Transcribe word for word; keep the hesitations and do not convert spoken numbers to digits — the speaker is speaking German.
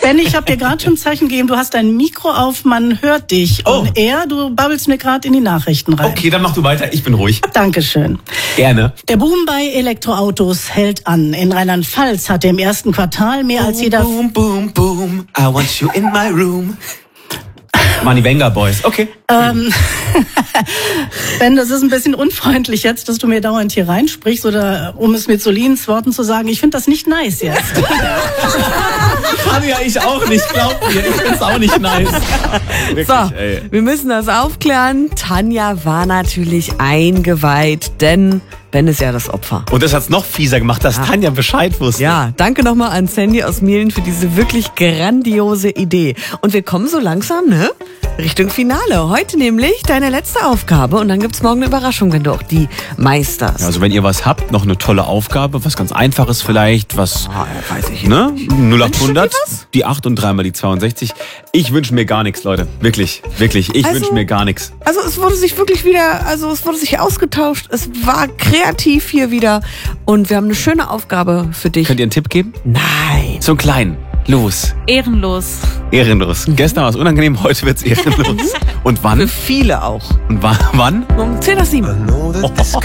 Ben, ich habe dir gerade schon ein Zeichen gegeben, du hast dein Mikro auf, man hört dich. Oh. Und er, du babbelst mir gerade in die Nachrichten rein. Okay, dann mach du weiter, ich bin ruhig. Dankeschön. Gerne. Der Boom bei Elektroautos hält an. In Rheinland-Pfalz hatte im ersten Quartal mehr als jeder... Boom, boom, boom, I want you in my room. Money Wenger Boys, okay. Ähm, Ben, das ist ein bisschen unfreundlich jetzt, dass du mir dauernd hier reinsprichst, oder um es mit Solins Worten zu sagen, ich finde das nicht nice jetzt. Kann ja ich auch nicht, glaub mir, ich find's auch nicht nice. Wirklich, So, ey. wir müssen das aufklären. Tanja war natürlich eingeweiht, denn Ben ist ja das Opfer. Und das hat's noch fieser gemacht, dass Tanja Bescheid wusste. Ja, danke nochmal an Sandy aus Mielen für diese wirklich grandiose Idee. Und wir kommen so langsam, ne? Richtung Finale. Heute nämlich deine letzte Aufgabe und dann gibt's morgen eine Überraschung, wenn du auch die meisterst. Also wenn ihr was habt, noch eine tolle Aufgabe, was ganz Einfaches vielleicht, was, Ah, weiß ich ne? null acht hundert, Wünschst du dir was? die acht und dreimal die zweiundsechzig. Ich wünsche mir gar nichts, Leute. Wirklich, wirklich. Ich Also- wünsche mir gar nichts. Also es wurde sich wirklich wieder, also es wurde sich ausgetauscht. Es war kreativ hier wieder und wir haben eine schöne Aufgabe für dich. Könnt ihr einen Tipp geben? Nein. So einen kleinen. Los. Ehrenlos. Ehrenlos. Gestern war es unangenehm, heute wird's ehrenlos. Und wann? Für viele auch. Und wa- wann? Um zehn nach sieben. I know that this